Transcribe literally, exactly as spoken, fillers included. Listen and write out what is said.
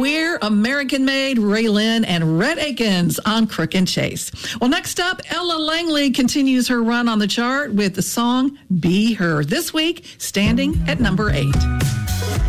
We're American Made, Ray Lynn, and Rhett Akins on Crook and Chase. Well, next up, Ella Langley continues her run on the chart with the song Be Her. This week, standing at number eight.